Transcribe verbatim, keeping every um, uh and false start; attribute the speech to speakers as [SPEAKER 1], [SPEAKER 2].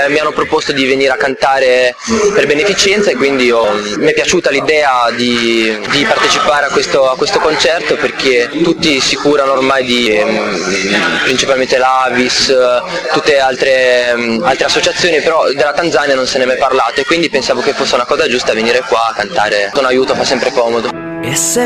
[SPEAKER 1] eh, mi hanno proposto di venire a cantare per beneficenza e quindi ho, mi è piaciuta l'idea di, di partecipare a questo, a questo concerto, perché tutti si curano ormai di ehm, principalmente l'Avis, tutte altre, altre associazioni, però della Tanzania non se ne è mai parlato e quindi pensavo che fosse una cosa giusta venire qua a cantare. Un aiuto fa sempre comodo.